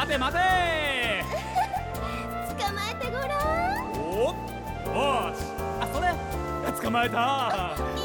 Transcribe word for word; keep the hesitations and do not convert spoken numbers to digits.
待て待て捕まえてごらん。 おっよしあそれ捕まえた